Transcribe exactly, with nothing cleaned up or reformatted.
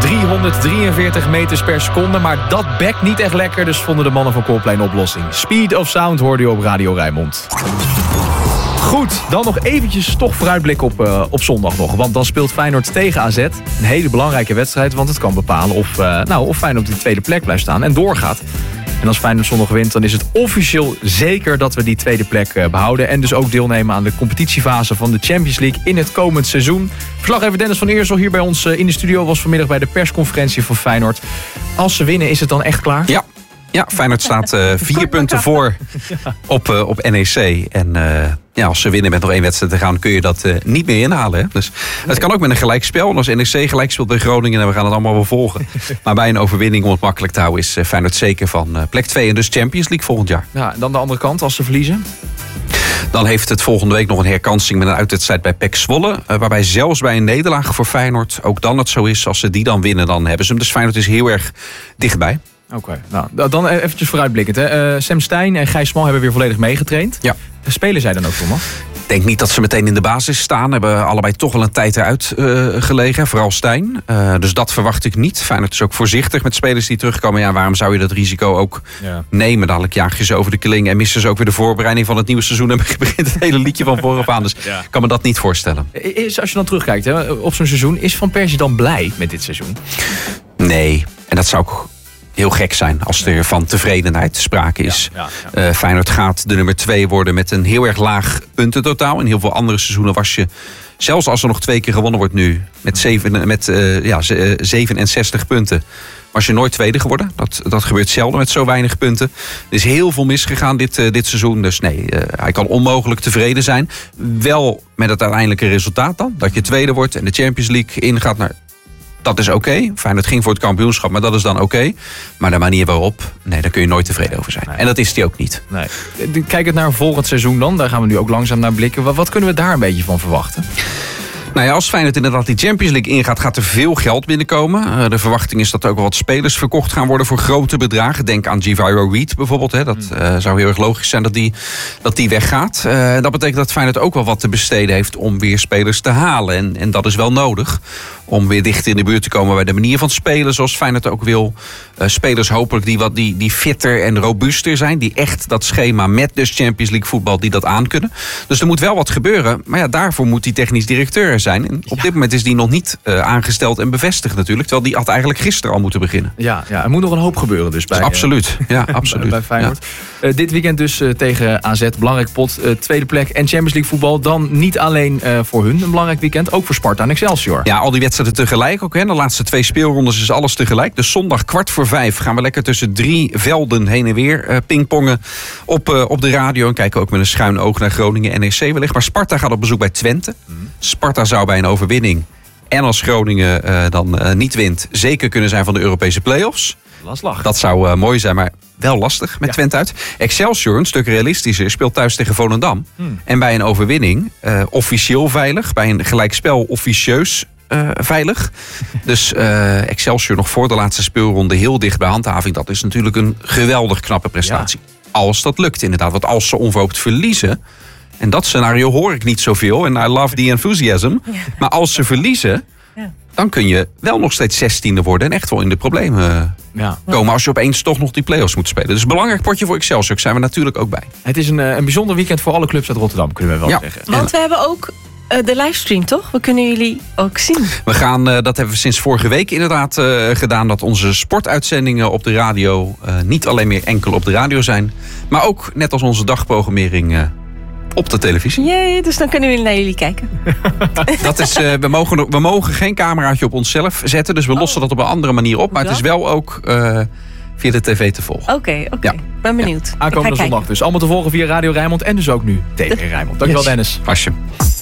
driehonderddrieënveertig meters per seconde. Maar dat bekt niet echt lekker, dus vonden de mannen van Coldplay een oplossing. Speed of Sound hoorde je op Radio Rijnmond. Goed, dan nog eventjes toch vooruitblik op, uh, op zondag nog. Want dan speelt Feyenoord tegen A Z. Een hele belangrijke wedstrijd, want het kan bepalen of, uh, nou, of Feyenoord op die tweede plek blijft staan en doorgaat. En als Feyenoord zondag wint, dan is het officieel zeker dat we die tweede plek uh, behouden. En dus ook deelnemen aan de competitiefase van de Champions League in het komend seizoen. Verslaggever Dennis van Eersel hier bij ons uh, in de studio was vanmiddag bij de persconferentie van Feyenoord. Als ze winnen, is het dan echt klaar? Ja. Ja, Feyenoord staat uh, vier punten voor op, uh, op N E C. En uh, ja, als ze winnen met nog één wedstrijd te gaan, kun je dat uh, niet meer inhalen. Hè? Dus nee. Het kan ook met een gelijkspel. En als N E C gelijk speelt bij Groningen, en we gaan het allemaal wel volgen. Maar bij een overwinning om het makkelijk te houden, is uh, Feyenoord zeker van uh, plek twee. En dus Champions League volgend jaar. Ja, en dan de andere kant, als ze verliezen? Dan heeft het volgende week nog een herkansing met een uitwedstrijd bij P E C Zwolle. Uh, waarbij zelfs bij een nederlaag voor Feyenoord ook dan het zo is. Als ze die dan winnen, dan hebben ze hem. Dus Feyenoord is heel erg dichtbij. Oké, okay, nou, dan eventjes vooruitblikkend. Hè. Uh, Sam Stein en Gijs Smal hebben weer volledig meegetraind. Ja. Spelen zij dan ook, Thomas? Ik denk niet dat ze meteen in de basis staan. Hebben allebei toch wel een tijd eruit uh, gelegen. Vooral Stein. Uh, dus dat verwacht ik niet. Feyenoord is ook voorzichtig met spelers die terugkomen. Ja, waarom zou je dat risico ook ja. nemen? Dadelijk jaag je ze over de kling en missen ze ook weer de voorbereiding van het nieuwe seizoen. En begint het hele liedje van vooraf aan. Dus ja. ik kan me dat niet voorstellen. Is, als je dan terugkijkt hè, op zo'n seizoen, is Van Persie dan blij met dit seizoen? Nee, en dat zou ik heel gek zijn als er van tevredenheid sprake is. Ja, ja, ja. Uh, Feyenoord gaat de nummer twee worden met een heel erg laag puntentotaal. In heel veel andere seizoenen was je, zelfs als er nog twee keer gewonnen wordt nu, met, zeven, met uh, ja, zevenenzestig punten, was je nooit tweede geworden. Dat, dat gebeurt zelden met zo weinig punten. Er is heel veel misgegaan dit, uh, dit seizoen. Dus nee, uh, hij kan onmogelijk tevreden zijn. Wel met het uiteindelijke resultaat dan. Dat je tweede wordt en de Champions League ingaat naar. Dat is oké. Okay. Feyenoord ging voor het kampioenschap, maar dat is dan oké. Okay. Maar de manier waarop, nee, daar kun je nooit tevreden over zijn. Nee. En dat is hij ook niet. Nee. Kijk het naar volgend seizoen dan. Daar gaan we nu ook langzaam naar blikken. Wat, wat kunnen we daar een beetje van verwachten? Nou ja, als Feyenoord inderdaad die Champions League ingaat, gaat er veel geld binnenkomen. Uh, de verwachting is dat er ook wel wat spelers verkocht gaan worden voor grote bedragen. Denk aan Giviro Reed bijvoorbeeld. Hè. Dat uh, zou heel erg logisch zijn dat die, dat die weggaat. Uh, dat betekent dat Feyenoord ook wel wat te besteden heeft om weer spelers te halen. En, en dat is wel nodig om weer dichter in de buurt te komen bij de manier van spelen zoals Feyenoord ook wil. Uh, spelers hopelijk die, wat, die, die fitter en robuuster zijn. Die echt dat schema met dus Champions League voetbal die dat aankunnen. Dus er moet wel wat gebeuren. Maar ja, daarvoor moet die technisch directeur zijn. En op ja. dit moment is die nog niet uh, aangesteld en bevestigd natuurlijk. Terwijl die had eigenlijk gisteren al moeten beginnen. Ja, ja er moet nog een hoop gebeuren dus bij, dus absoluut. Ja, absoluut. bij Feyenoord. Ja. Uh, dit weekend dus uh, tegen A Z. Belangrijk pot. Uh, tweede plek en Champions League voetbal. Dan niet alleen uh, voor hun een belangrijk weekend. Ook voor Sparta en Excelsior. Ja, al die wedstrijden tegelijk ook. Hè. De laatste twee speelrondes is alles tegelijk. Dus zondag kwart voor vijf gaan we lekker tussen drie velden heen en weer uh, pingpongen op, uh, op de radio. En kijken ook met een schuin oog naar Groningen N E C wellicht. Maar Sparta gaat op bezoek bij Twente. Mm. Sparta zou bij een overwinning en als Groningen uh, dan uh, niet wint, zeker kunnen zijn van de Europese play-offs. Lastig. Dat zou uh, mooi zijn, maar wel lastig met ja. Twente uit. Excelsior, een stuk realistischer, speelt thuis tegen Volendam. Hmm. En bij een overwinning, uh, officieel veilig. Bij een gelijkspel officieus uh, veilig. Dus uh, Excelsior nog voor de laatste speelronde heel dicht bij handhaving. Dat is natuurlijk een geweldig knappe prestatie. Ja. Als dat lukt inderdaad. Want als ze onverhoopt verliezen, en dat scenario hoor ik niet zoveel. En I love the enthusiasm. Ja. Maar als ze verliezen, ja. dan kun je wel nog steeds zestiende worden. En echt wel in de problemen ja. komen. Als je opeens toch nog die play-offs moet spelen. Dus een belangrijk potje voor Excelsior. Daar zijn we natuurlijk ook bij. Het is een, een bijzonder weekend voor alle clubs uit Rotterdam, kunnen we wel ja. zeggen. Want we hebben ook uh, de livestream, toch? We kunnen jullie ook zien. We gaan, uh, dat hebben we sinds vorige week inderdaad uh, gedaan. Dat onze sportuitzendingen op de radio uh, niet alleen meer enkel op de radio zijn. Maar ook, net als onze dagprogrammering, Uh, op de televisie. Jee, dus dan kunnen we naar jullie kijken. Dat is, uh, we, mogen, we mogen geen cameraatje op onszelf zetten. Dus we lossen oh. dat op een andere manier op. Maar het is wel ook uh, via de tv te volgen. Oké, okay, oké. Okay. Ja. Ben benieuwd. Ja. Aankomende zondag dus. Allemaal te volgen via Radio Rijnmond. En dus ook nu T V Rijnmond. Dankjewel, yes. Dennis. Asje.